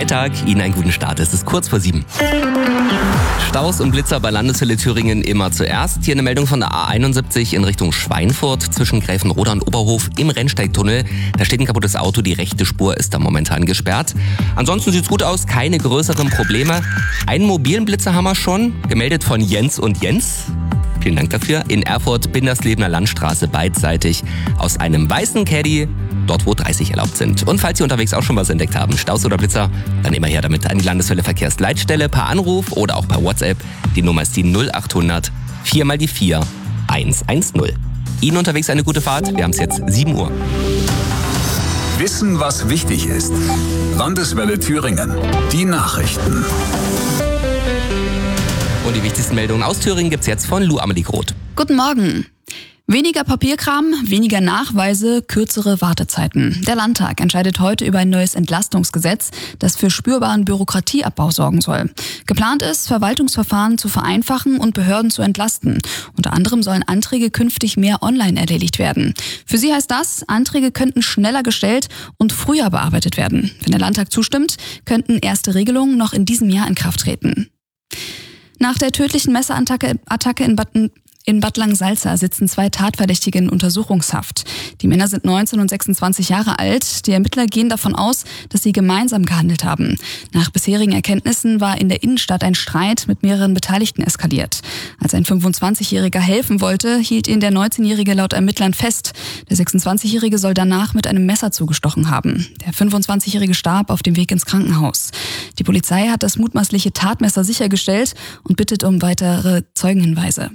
Freitag. Ihnen einen guten Start. Es ist kurz vor 7. Staus und Blitzer bei Landeshölle Thüringen immer zuerst. Hier eine Meldung von der A71 in Richtung Schweinfurt zwischen Gräfenroda und Oberhof im Rennsteigtunnel. Da steht ein kaputtes Auto, die rechte Spur ist da momentan gesperrt. Ansonsten sieht's gut aus, keine größeren Probleme. Einen mobilen Blitzer haben wir schon, gemeldet von Jens und Jens. Vielen Dank dafür. In Erfurt, Binderslebener Landstraße beidseitig aus einem weißen Caddy, dort wo 30 erlaubt sind. Und falls Sie unterwegs auch schon was entdeckt haben, Staus oder Blitzer, dann immer her damit an die Landeswelle Verkehrsleitstelle per Anruf oder auch per WhatsApp. Die Nummer ist die 0800 4 mal die 4 110. Ihnen unterwegs eine gute Fahrt. Wir haben es jetzt 7 Uhr. Wissen, was wichtig ist. Landeswelle Thüringen. Die Nachrichten. Und die wichtigsten Meldungen aus Thüringen gibt's jetzt von Lou Amelie Groth. Guten Morgen. Weniger Papierkram, weniger Nachweise, kürzere Wartezeiten. Der Landtag entscheidet heute über ein neues Entlastungsgesetz, das für spürbaren Bürokratieabbau sorgen soll. Geplant ist, Verwaltungsverfahren zu vereinfachen und Behörden zu entlasten. Unter anderem sollen Anträge künftig mehr online erledigt werden. Für sie heißt das, Anträge könnten schneller gestellt und früher bearbeitet werden. Wenn der Landtag zustimmt, könnten erste Regelungen noch in diesem Jahr in Kraft treten. Nach der tödlichen Messerattacke in Bad Langensalza sitzen 2 Tatverdächtige in Untersuchungshaft. Die Männer sind 19 und 26 Jahre alt. Die Ermittler gehen davon aus, dass sie gemeinsam gehandelt haben. Nach bisherigen Erkenntnissen war in der Innenstadt ein Streit mit mehreren Beteiligten eskaliert. Als ein 25-Jähriger helfen wollte, hielt ihn der 19-Jährige laut Ermittlern fest. Der 26-Jährige soll danach mit einem Messer zugestochen haben. Der 25-Jährige starb auf dem Weg ins Krankenhaus. Die Polizei hat das mutmaßliche Tatmesser sichergestellt und bittet um weitere Zeugenhinweise.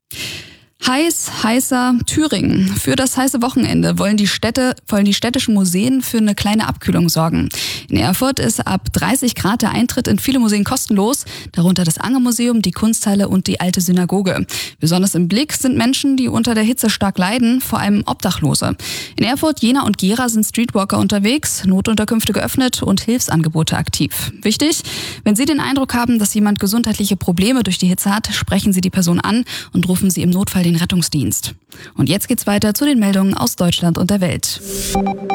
Heißer Thüringen. Für das heiße Wochenende wollen die städtischen Museen für eine kleine Abkühlung sorgen. In Erfurt ist ab 30 Grad der Eintritt in viele Museen kostenlos, darunter das Angermuseum, die Kunsthalle und die alte Synagoge. Besonders im Blick sind Menschen, die unter der Hitze stark leiden, vor allem Obdachlose. In Erfurt, Jena und Gera sind Streetwalker unterwegs, Notunterkünfte geöffnet und Hilfsangebote aktiv. Wichtig, wenn Sie den Eindruck haben, dass jemand gesundheitliche Probleme durch die Hitze hat, sprechen Sie die Person an und rufen Sie im Notfall den Rettungsdienst. Und jetzt geht's weiter zu den Meldungen aus Deutschland und der Welt.